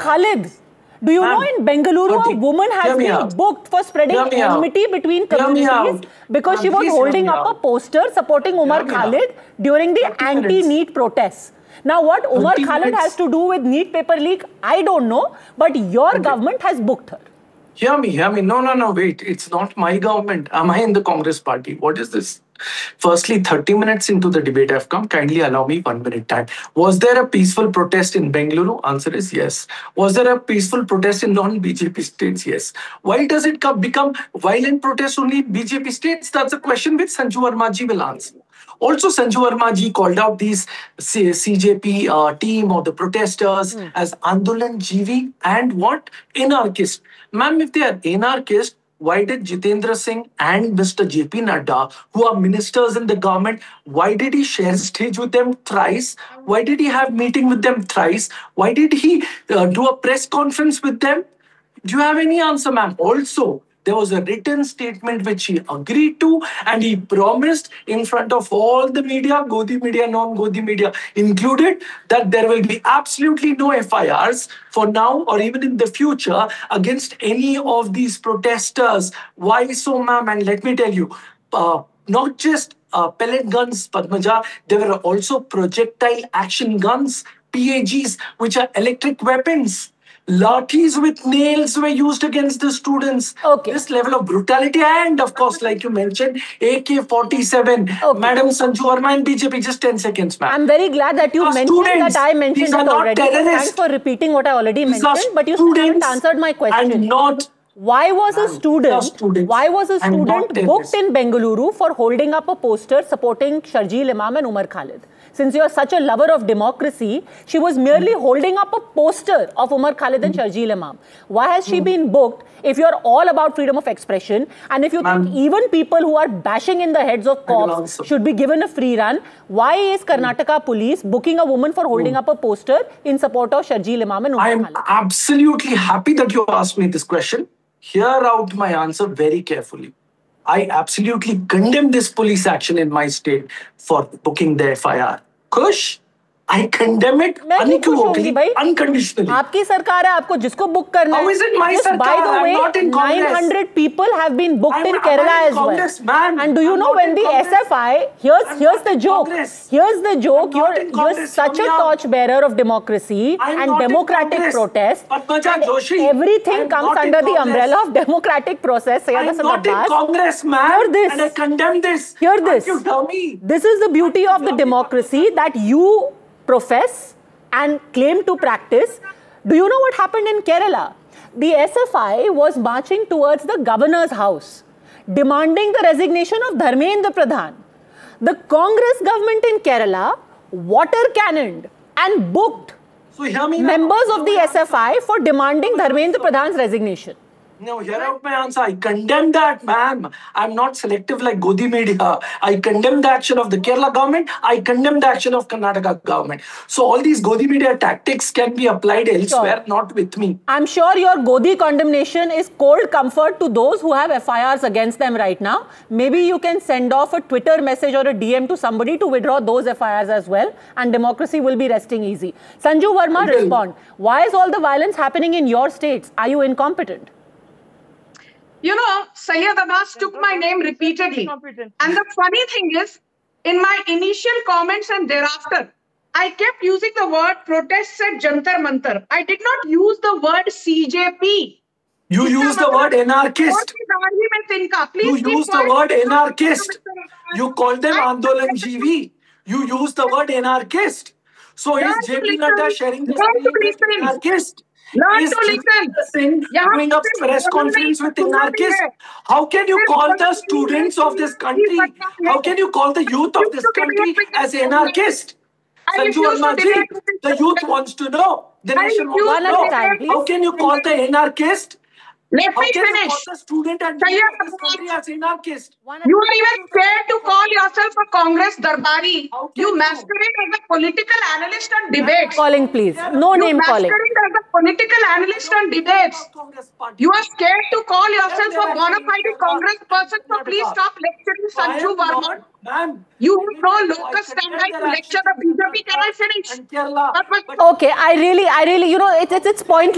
Khalid. Do you know in Bengaluru a woman has been booked for spreading enmity between communities because she was holding up a poster supporting Umar Khalid during the anti-NEET protests? Now what Umar Khalid has to do with NEET paper leak, I don't know, but your government has booked her. Hear me. No, wait. It's not my government. Am I in the Congress party? What is this? Firstly, 30 minutes into the debate I've come. Kindly allow me 1 minute time. Was there a peaceful protest in Bengaluru? Answer is yes. Was there a peaceful protest in non-BJP states? Yes. Why does it become violent protest only in BJP states? That's a question which Sanju Verma ji will answer. Also, Sanju Verma ji called out these CJP team or the protesters as Andolan GV and what? Anarchist. Ma'am, if they are anarchist, why did Jitendra Singh and Mr. JP Nadda, who are ministers in the government, why did he share stage with them thrice? Why did he have meeting with them thrice? Why did he do a press conference with them? Do you have any answer, ma'am? Also, there was a written statement which he agreed to and he promised in front of all the media, Godi media, non-Godi media included, that there will be absolutely no FIRs for now or even in the future against any of these protesters. Why so, ma'am? And let me tell you, not just pellet guns, Padmaja, there were also projectile action guns, PAGs, which are electric weapons. Lathis with nails were used against the students. Okay. This level of brutality and, of course, like you mentioned, AK-47. Okay. Madam Sanju Verma and BJP, just 10 seconds, ma'am. I'm very glad that you mentioned that I mentioned it already. Thanks for repeating what I already mentioned, but you still haven't answered my question. And not... Why was a student booked in Bengaluru for holding up a poster supporting Sharjeel Imam and Umar Khalid? Since you are such a lover of democracy, she was merely holding up a poster of Umar Khalid and Sharjeel Imam. Why has she been booked if you are all about freedom of expression and if you think even people who are bashing in the heads of cops should be given a free run? Why is Karnataka police booking a woman for holding up a poster in support of Sharjeel Imam and Umar Khalid? I am absolutely happy that you asked me this question. Hear out my answer very carefully. I absolutely condemn this police action in my state for booking the FIR. Kush, I condemn it unequivocally, unconditionally. आपकी सरकार है, आपको जिसको book करना है. How is it my sarkar? By the way, I'm not in Congress. 900 people have been booked in Kerala as well. Man. And do you know when the SFI, here's the joke. Here's the joke. You're such a torchbearer of democracy and democratic protest. Everything comes under the umbrella of democratic process. I'm not in Congress, man. Hear this. And I condemn this. Hear this. You dummy. This is the beauty of the democracy that you profess and claim to practice. Do you know what happened in Kerala? The SFI was marching towards the governor's house, demanding the resignation of Dharmendra Pradhan. The Congress government in Kerala water cannoned and booked members of the SFI for demanding Dharmendra Pradhan's resignation. No, hear out my answer. I condemn that, ma'am. I'm not selective like Godi media. I condemn the action of the Kerala government. I condemn the action of Karnataka government. So all these Godi media tactics can be applied elsewhere, not with me. I'm sure your Godi condemnation is cold comfort to those who have FIRs against them right now. Maybe you can send off a Twitter message or a DM to somebody to withdraw those FIRs as well, and democracy will be resting easy. Sanju Verma, respond. Why is all the violence happening in your states? Are you incompetent? You know, Syed Abbas took my name repeatedly. And the funny thing is, in my initial comments and thereafter, I kept using the word protests at Jantar Mantar. I did not use the word CJP. You use the word anarchist. You use the word anarchist. You call them Andolan GV. You use the word anarchist. So is JP Nadda sharing the same anarchist? Is Singh doing a press conference with anarchists? How can you call the students of this country, how can you call the youth of this country as anarchist? Sanju Verma ji, the youth wants to know. The nation wants to know. How can you call the anarchist? Let me finish. Student and as anarchist. You are even scared to call yourself a Congress Darbari. You masquerade as a political analyst on debates. Calling, please. No name calling. You masquerade as a political analyst on debates. You are scared to call yourself a bona fide Congress person, so please stop lecturing Sanju Verma. You know locus standi to lecture the BJP. Can I finish? Okay, I really, you know, it's pointless.